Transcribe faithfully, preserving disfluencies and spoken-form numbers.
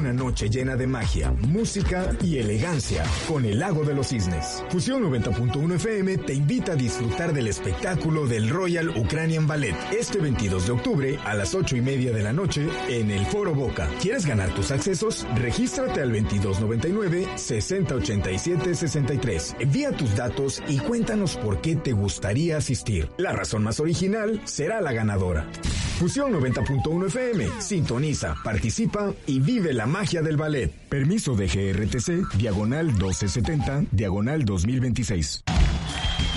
una noche llena de magia, música y elegancia con el Lago de los Cisnes. Fusión noventa punto uno F M te invita a disfrutar del espectáculo del Royal Ukrainian Ballet este veintidós de octubre a las ocho y media de la noche en el Foro Boca. ¿Quieres ganar tus accesos? Regístrate al veintidós noventa y nueve, sesenta ochenta y siete sesenta y tres. Envía tus datos y cuéntanos por qué te gustaría asistir. La razón más original será la ganadora. Fusión noventa punto uno F M. Sintoniza, participa y vive la magia del ballet. Permiso de G R T C, diagonal doce setenta, diagonal dos mil veintiséis.